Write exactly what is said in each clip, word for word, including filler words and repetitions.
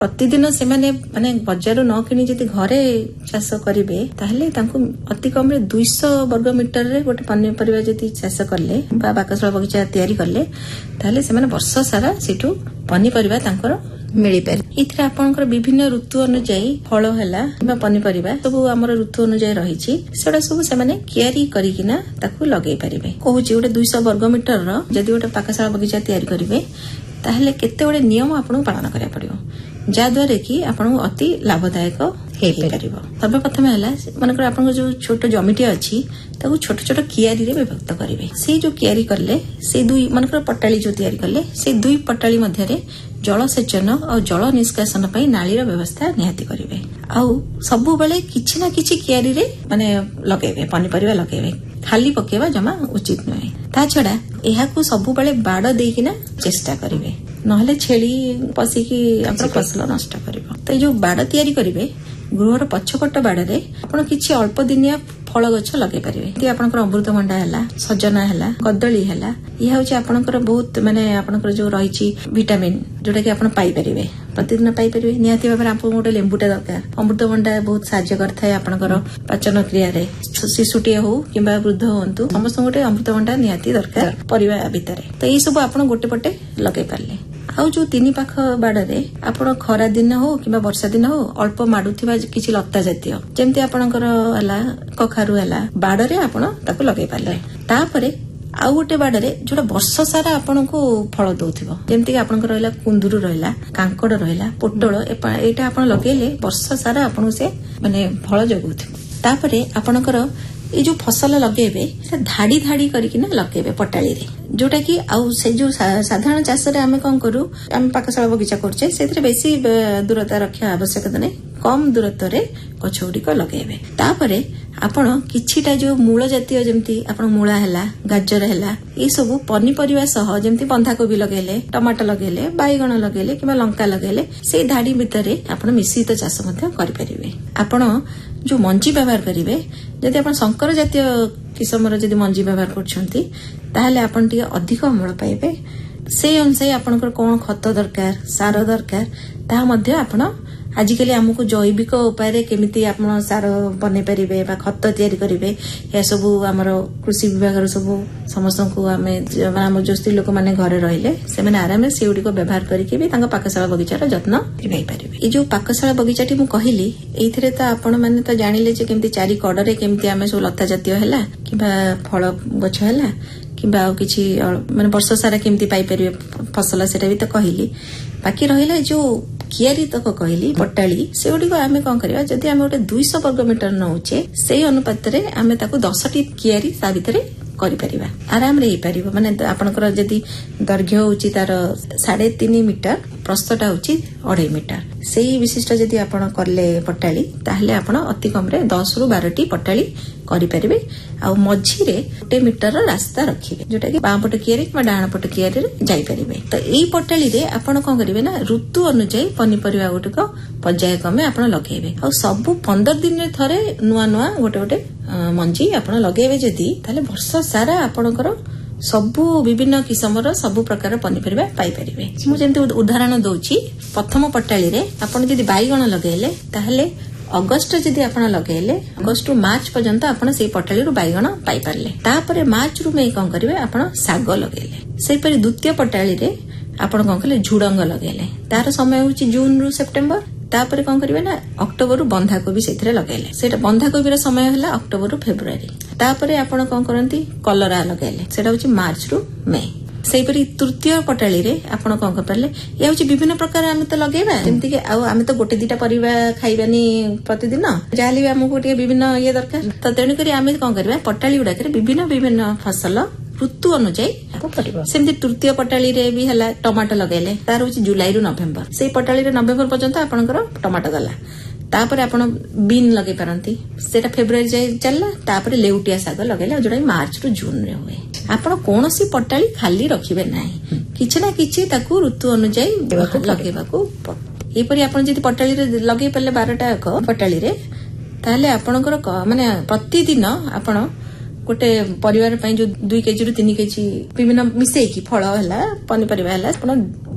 प्रतिदिन से माने माने बजार न किनी जदि घरे चाष करेंगे ताहले तांको अति कम दुईश वर्ग मीटर रे गोटे पनीपरिया जदि चाष कले बाकसला बगीचा तैयारी कले ताहले से माने वर्ष सारा सेठू पनीपरिया तांकर मिल पारे। इथरे आपनकर विभिन्न ऋतु अनुसार फल हैला किबा पनीपरिया सब हमर ऋतु अनुसार रहिछि सेडा सब से माने केयारी करिकिना ताकू लगेई परिबे। कहूची गोटे दुईश वर्ग मीटर रो जदि गोटे पाकशाला बगीचा तैयारी करिवे ताहले केते गोटे नियम आपन पालन करिया पड़ियो जाद्वारा कि आपन अति लाभदायक हे परिबो। सर्वप्रथम हैला मानकर आपन जो छोट जमीटी अछि ताकू छोट छोट कियारी रे विभक्त करिवे। से जो कियारी करले से दुई मानकर पटाली जो तैयारी करले से दुई पटाली मध्य रे जलसेचन और जल निष्कासन पई नालीर व्यवस्था निहाती करिवे। आउ सबु बेले किछि ना किछि कियारी रे माने लगेबे पनीपरिया लगेबे खाली पकेवा जमा उचित नहे। ता छडा एहाकू सबु बेले बाड़ देकिना चेष्टा करिवे नहले छेली पसिकी अपन फसल नष्ट करिवो। तो जो बाड़ तैयारी करिवे गृहर पछपट बाड़े आपण किछि अल्प दिनिया फल गछ लगे पारे। आपनकर अमृतभंडा हैला सजना हैला कदली हैला यह होची आपनकर बहुत माने आपनकर जो रहिछि विटामिन जोटा कि आपण पाई परिबे प्रतिदिन पाई परिबे। निहाती भाबरे आपन गोटे लेंबुटा दरकार। अमृतभंडा बहुत सहाय्य करथाय आपनकर पाचन क्रिया रे शिशुटिया हो किबा वृद्ध होंतु समस्त गोटे अमृतभंडा निहाती दरकार परिवार भितरे। तो ये सब आपण गोटे पटे लगे पारले। आउ जो तीन पाख बाड़े आपण खरा दिन हो कि वर्षा दिन हो अल्प माडुथिबा किछि लता जातीय जेमति आपणकर हला कखारु हला बाड़े आपण ताको लगेई पाले। तापरे आउ गोटे बाड़े जोटा वर्ष सारा आपण को फल दउथिबो जेमति आपणकर रहला कुंदुरु रहला कांकड़ रहला पोटल एटा आपण लगेले वर्ष सारा आपण से माने फल जगुथिबो। तापरे आपणकर ये जो फसल लगेबे से धाड़ी धाड़ी करिकिना लगेबे पटाली रे जोटा कि आउ से जो साधारण चाष रे आमे कोन करू आमे पाकशाला बगीचा करछे सेतरे बेसी दूरता रक्षा आवश्यकता नै कम दूरत्व रे गछौडी को लगेबे। तापरे आपण किछिटा जो मूल जातीय जेमति आपण मूला हैला गाजर हैला ए सब पनीपरिया सह जेमति बंधाकोबी लगेले टमाटर लगेले बैगण लगेले किबा लंका लगेले से धाड़ी भितरे आपण मिश्रित चाष मध्य करि परिबे। आपण जो मंजी व्यवहार करिवे जदि आपण संकर जातीय किसमर जदि मंजी व्यवहार करछंती ताहले आपण टिके अधिक अमल पाइबे। से अनुसार आपनकर कोन खत दरकार सार दरकार ता मध्य आपण आजिकली हमको जैविक उपाय केमिति आपण सार बने परिबे बा खत तैयारी करिवे या सब हमर कृषि विभाग सब समस्त को आमे हम जो स्त्री लोक माने घरे रहिले से माने आराम से सेउडी को व्यवहार करके भी तांका पाकशाला बगीचार जत्न नै परिबे। ए जो पाकशाला बगीचाटी मु कहिली एथिरे त आपण माने त जानिले जे केमिति चारि कड़रे केमिति आमे सब लता जातीय हैला किबा फल गछ हैला किबा किछि माने वर्ष सारा केमिति पाई परिबे फसल सेटा भी त कहिली। बाकी रहिला जो कियारी तक कहली पटाली से गुडी को आमे कोन करबा जदि आमे गोटे दुईश वर्ग मीटर नउचे से अनुपात रे आमे ताको दस टी कियारी सा भितरे करि परिबा आराम रे हे परिबा। माने आपनकर जदि दैर्घ्य होची तार साढ़े तीन मीटर प्रस्थटा होची अढ़ाई मीटर सेही विशिष्ट जदि आपण करले पटाली ताहले आपण अति कम रे दस रु बारह टी पटाली करि परिबे। आ मझी रे गोटे मीटर रास्ता रखिबे जोटा कि बाम पट कियारी कि डाहाण पट कियारी रे जाई परिबे। तो एई पटाली रे आपण कोन करिवे ना ऋतु अनुसार पनीपरिया गुटिक पर्यायक्रमे आपण लगेबे। आ सब पंद्रह दिन रे थरे नुआ नुआ गोटे गोटे मंजी आपण लगेबे जदि ताले वर्ष सारा आपणकर सबु विभिन्न किसमर सबु प्रकार पनीपरिया पाई परिबे। मु जेंति उदाहरण दउची प्रथम पटाली रे आपण जदि बैगण लगेले ताहले अगस्त जदि आपण लगेले अगस्त रु मार्च पर्यंत आपण से पटाली रु बैगण पाई परले। तापरे मार्च रु में कोन करिवे आपण साग लगेले। से परि द्वितीय पटाली रे आपण कोन कले झुडंग लगेले तार समय होची जून रु सेप्टेम्बर। तापरे कोन करिवे ना अक्टोबर रु बंधाकोबी सेथिरे लगेले सेटा बंधाकोबी रे समय हला अक्टोबर रु फेब्रुआरी। तापरे आपण कोन करंती कलरा लगेले सेटा होची मार्च रु मई। सेही परि तृतीय पटाली रे आपण कोन कर परले या होची विभिन्न प्रकार आमे त लगेबा जेमति के आ आमे त गोटे दिटा परिबा खाइबानी प्रतिदिन जाली हमको गोटे विभिन्न ये दरकार। त तेनु करी आमे कोन करबा पटाली गुडा करे विभिन्न विभिन्न फसल ऋतु अनुसार सेमती तृतीय पटाली रे भी हला टमाटर लगेले तार होची जुलाई रु नवेम्बर से पटाली रे नवेम्बर पर्यंत आपनकर टमाटर गला। तापरे आपण बीन लगे पारंती सेटा फेब्रुआरी जाय चलला। तापरे लेउटिया साग लगेले जोडा मार्च रु जून रे होए। आपण कोनोसी पटाली खाली रखिबे नाही किछ ना किछ ताकू ऋतु अनुसार लगेबाकू एपरि आपण जदि पटाली रे लगे परले बारह टा को पटाली रे ताले आपणकर माने प्रतिदिन आपण गोटे परिवार पई जो दुई केजी रु तीन केजी विभिन्न मिसेकी फल हला पनीपरिया हला आपण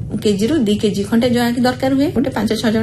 କେଜି ରୁ ଦି କେଜି ଖଣ୍ଡେ ଜଆକି ଦରକାର ହୁଏ ଗୋଟେ ପାଞ୍ଚ ଛଅ ଜଣ